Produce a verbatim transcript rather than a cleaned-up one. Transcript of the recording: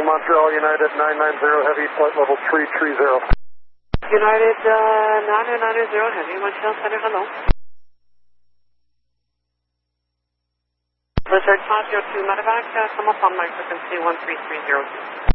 Montreal United nine nine zero Heavy, flight level three three zero. United uh, nine nine zero Heavy, Montreal Center, hello. Blizzard five zero two Medevac, uh, come up on my frequency one three three zero two.